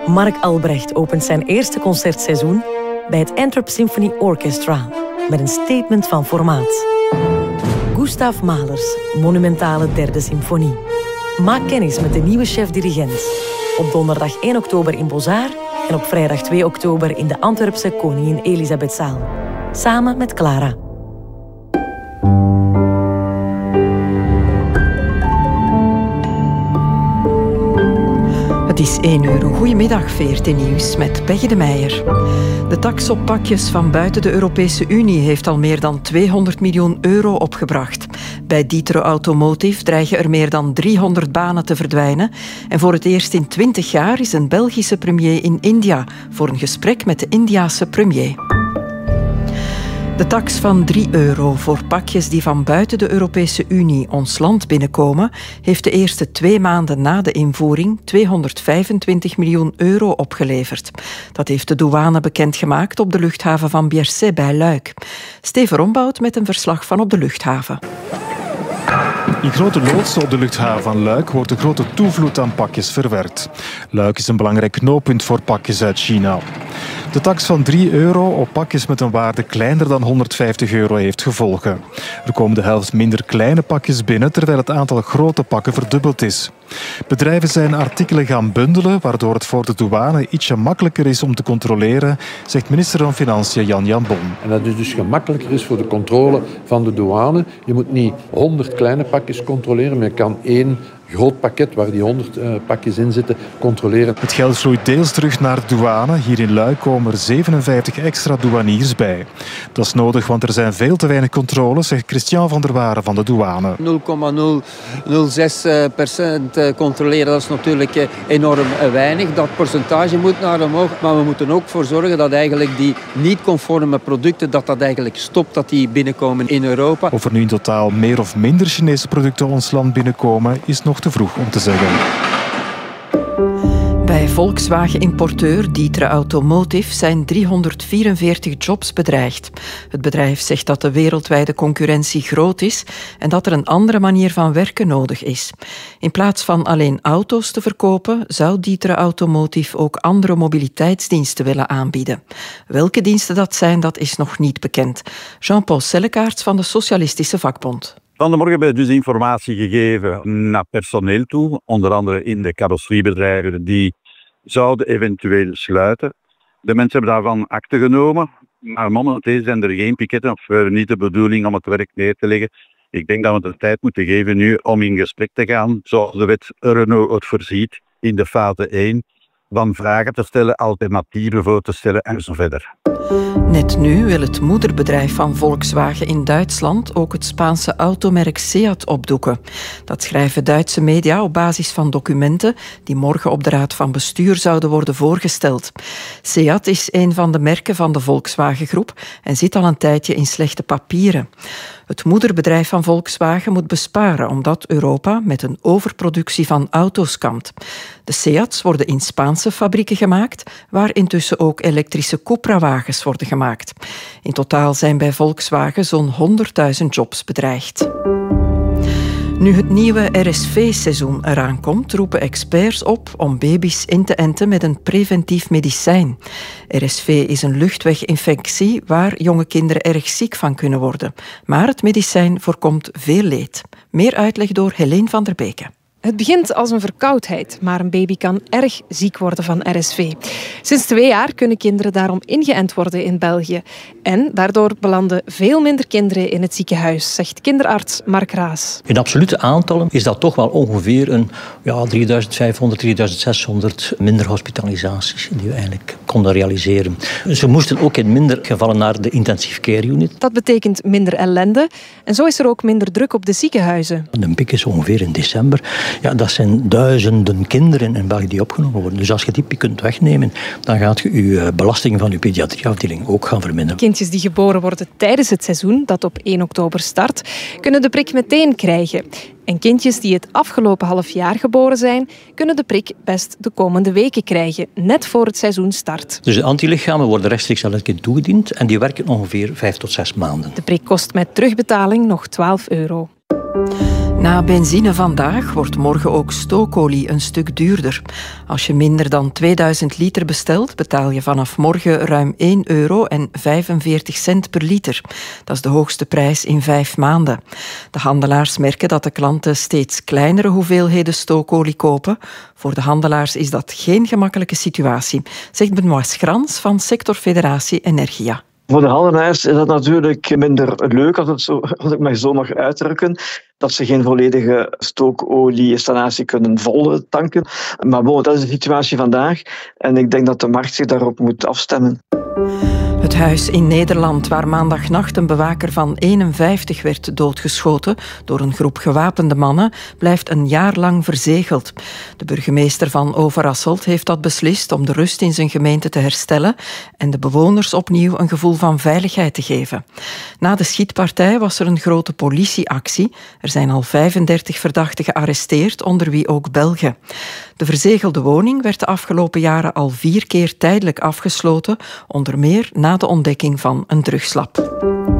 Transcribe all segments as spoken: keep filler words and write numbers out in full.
Marc Albrecht opent zijn eerste concertseizoen bij het Antwerp Symphony Orchestra met een statement van formaat. Gustav Mahlers monumentale derde symfonie. Maak kennis met de nieuwe chef-dirigent. Op donderdag één oktober in Bozar en op vrijdag twee oktober in de Antwerpse Koningin Elisabethzaal. Samen met Clara. Het is één uur. Goedemiddag, V R T Nieuws met Peggy de Meijer. De tax op pakjes van buiten de Europese Unie heeft al meer dan tweehonderd miljoen euro opgebracht. Bij D'Ieteren Automotive dreigen er meer dan driehonderd banen te verdwijnen. En voor het eerst in twintig jaar is een Belgische premier in India voor een gesprek met de Indiase premier. De tax van drie euro voor pakjes die van buiten de Europese Unie ons land binnenkomen, heeft de eerste twee maanden na de invoering tweehonderdvijfentwintig miljoen euro opgeleverd. Dat heeft de douane bekendgemaakt op de luchthaven van Bierset bij Luik. Steven Rombout met een verslag van op de luchthaven. In grote loodsen op de luchthaven van Luik wordt een grote toevloed aan pakjes verwerkt. Luik is een belangrijk knooppunt voor pakjes uit China. De tax van drie euro op pakjes met een waarde kleiner dan honderdvijftig euro heeft gevolgen. Er komen de helft minder kleine pakjes binnen, terwijl het aantal grote pakken verdubbeld is. Bedrijven zijn artikelen gaan bundelen, waardoor het voor de douane ietsje makkelijker is om te controleren, zegt minister van Financiën Jan Jan Bon. En dat het dus gemakkelijker is voor de controle van de douane. Je moet niet honderd kleine pakjes controleren, maar je kan één groot pakket waar die honderd uh, pakjes in zitten controleren. Het geld vloeit deels terug naar de douane. Hier in Luik komen er zevenenvijftig extra douaniers bij. Dat is nodig, want er zijn veel te weinig controles, zegt Christian van der Waren van de douane. nul komma nul nul zes procent controleren, dat is natuurlijk enorm weinig. Dat percentage moet naar omhoog, maar we moeten ook voor zorgen dat eigenlijk die niet-conforme producten, dat dat eigenlijk stopt, dat die binnenkomen in Europa. Of er nu in totaal meer of minder Chinese producten ons land binnenkomen, is nog te vroeg om te zeggen. Bij Volkswagen-importeur D'Ieteren Automotive zijn driehonderdvierenveertig jobs bedreigd. Het bedrijf zegt dat de wereldwijde concurrentie groot is en dat er een andere manier van werken nodig is. In plaats van alleen auto's te verkopen, zou D'Ieteren Automotive ook andere mobiliteitsdiensten willen aanbieden. Welke diensten dat zijn, dat is nog niet bekend. Jean-Paul Sellekaerts van de Socialistische Vakbond. Van de morgen hebben we dus informatie gegeven naar personeel toe, onder andere in de carrosseriebedrijven die zouden eventueel sluiten. De mensen hebben daarvan akte genomen, maar momenteel zijn er geen piketten of uh, niet de bedoeling om het werk neer te leggen. Ik denk dat we de tijd moeten geven nu om in gesprek te gaan, zoals de wet Renault het voorziet in de fase één, van vragen te stellen, alternatieven voor te stellen en zo verder. Net nu wil het moederbedrijf van Volkswagen in Duitsland ook het Spaanse automerk Seat opdoeken. Dat schrijven Duitse media op basis van documenten die morgen op de Raad van Bestuur zouden worden voorgesteld. Seat is een van de merken van de Volkswagen-groep en zit al een tijdje in slechte papieren. Het moederbedrijf van Volkswagen moet besparen omdat Europa met een overproductie van auto's kampt. De Seats worden in Spaanse fabrieken gemaakt, waar intussen ook elektrische Cupra-wagens worden gemaakt. In totaal zijn bij Volkswagen zo'n honderdduizend jobs bedreigd. Nu het nieuwe R S V-seizoen eraan komt, roepen experts op om baby's in te enten met een preventief medicijn. R S V is een luchtweginfectie waar jonge kinderen erg ziek van kunnen worden. Maar het medicijn voorkomt veel leed. Meer uitleg door Helene van der Beke. Het begint als een verkoudheid, maar een baby kan erg ziek worden van R S V. Sinds twee jaar kunnen kinderen daarom ingeënt worden in België. En daardoor belanden veel minder kinderen in het ziekenhuis, zegt kinderarts Mark Raas. In absolute aantallen is dat toch wel ongeveer een ja, drieduizend vijfhonderd, drieduizend zeshonderd minder hospitalisaties die we eigenlijk konden realiseren. Ze moesten ook in minder gevallen naar de intensive care unit. Dat betekent minder ellende en zo is er ook minder druk op de ziekenhuizen. De piek is ongeveer in december. Ja, dat zijn duizenden kinderen in België die opgenomen worden. Dus als je die piek kunt wegnemen, dan gaat je je belasting van je pediatrieafdeling ook gaan verminderen. Kindjes die geboren worden tijdens het seizoen, dat op één oktober start, kunnen de prik meteen krijgen. En kindjes die het afgelopen half jaar geboren zijn, kunnen de prik best de komende weken krijgen, net voor het seizoen start. Dus de antilichamen worden rechtstreeks aan het kind toegediend en die werken ongeveer vijf tot zes maanden. De prik kost met terugbetaling nog twaalf euro. Na benzine vandaag wordt morgen ook stookolie een stuk duurder. Als je minder dan tweeduizend liter bestelt, betaal je vanaf morgen ruim één euro en vijfenveertig cent per liter. Dat is de hoogste prijs in vijf maanden. De handelaars merken dat de klanten steeds kleinere hoeveelheden stookolie kopen. Voor de handelaars is dat geen gemakkelijke situatie, zegt Benoît Schrans van Sectorfederatie Energia. Voor de handelaars is dat natuurlijk minder leuk, als, het zo, als ik me zo mag uitdrukken, dat ze geen volledige stookolie-installatie kunnen vol tanken. Maar bon, dat is de situatie vandaag en ik denk dat de markt zich daarop moet afstemmen. Het huis in Nederland waar maandagnacht een bewaker van eenenvijftig werd doodgeschoten door een groep gewapende mannen, blijft een jaar lang verzegeld. De burgemeester van Overasselt heeft dat beslist om de rust in zijn gemeente te herstellen en de bewoners opnieuw een gevoel van veiligheid te geven. Na de schietpartij was er een grote politieactie. Er zijn al vijfendertig verdachten gearresteerd, onder wie ook Belgen. De verzegelde woning werd de afgelopen jaren al vier keer tijdelijk afgesloten, onder meer na de ontdekking van een drugslab.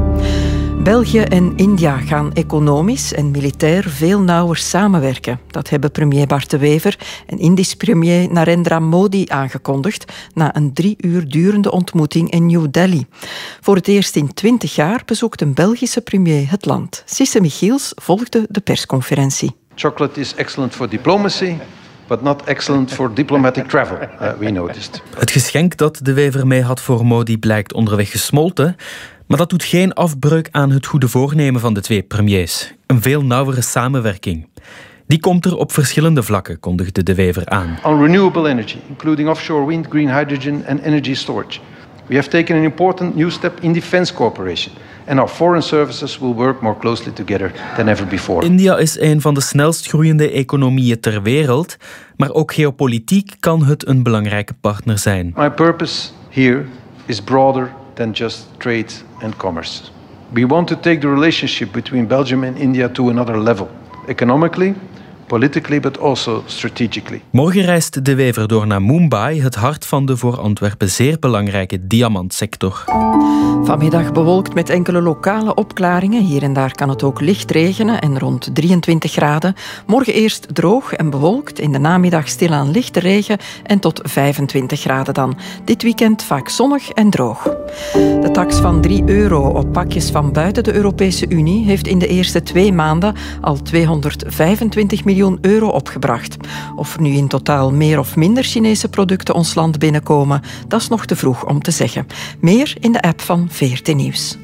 België en India gaan economisch en militair veel nauwer samenwerken. Dat hebben premier Bart de Wever en Indisch premier Narendra Modi aangekondigd na een drie uur durende ontmoeting in New Delhi. Voor het eerst in twintig jaar bezoekt een Belgische premier het land. Sisse Michiels volgde de persconferentie. Chocolate is excellent for diplomacy, but not excellent for diplomatic travel, uh, we noticed. Het geschenk dat de Wever mee had voor Modi blijkt onderweg gesmolten, maar dat doet geen afbreuk aan het goede voornemen van de twee premiers. Een veel nauwere samenwerking. Die komt er op verschillende vlakken, kondigde de Wever aan. On renewable energy, including offshore wind, green hydrogen and energy storage. We have taken an important new step in defense cooperation. And our foreign services will work more closely together than ever before. India is een van de snelst groeiende economieën ter wereld, maar ook geopolitiek kan het een belangrijke partner zijn. My purpose here is broader than just trade and commerce. We want to take the relationship between Belgium and India to another level, economically, politically, but also strategically. Morgen reist de Wever door naar Mumbai, het hart van de voor Antwerpen zeer belangrijke diamantsector. Vanmiddag bewolkt met enkele lokale opklaringen. Hier en daar kan het ook licht regenen en rond drieëntwintig graden. Morgen eerst droog en bewolkt, in de namiddag stilaan lichte regen en tot vijfentwintig graden dan. Dit weekend vaak zonnig en droog. De tax van drie euro op pakjes van buiten de Europese Unie heeft in de eerste twee maanden al tweehonderdvijfentwintig miljoen euro opgebracht. Of er nu in totaal meer of minder Chinese producten ons land binnenkomen, dat is nog te vroeg om te zeggen. Meer in de app van V R T Nieuws.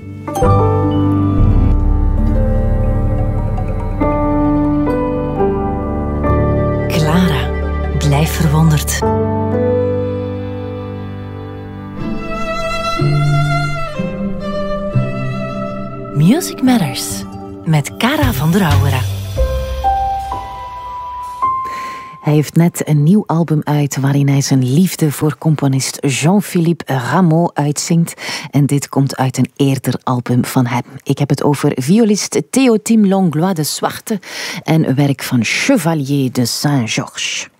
Clara, blijf verwonderd. Music Matters met Cara van der Auwera. Hij heeft net een nieuw album uit waarin hij zijn liefde voor componist Jean-Philippe Rameau uitzingt. En dit komt uit een eerder album van hem. Ik heb het over violist Théotime Langlois de Zwarte en werk van Chevalier de Saint-Georges.